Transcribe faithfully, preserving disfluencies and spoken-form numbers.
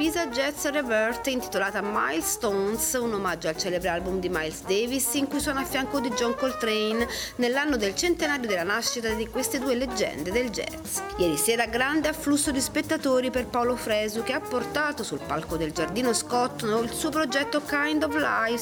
Pisa Jazz Revert intitolata Milestones, un omaggio al celebre album di Miles Davis in cui suona a fianco di John Coltrane nell'anno del centenario della nascita di queste due leggende del jazz. Ieri sera grande afflusso di spettatori per Paolo Fresu, che ha portato sul palco del Giardino Scott il suo progetto Kind of Life,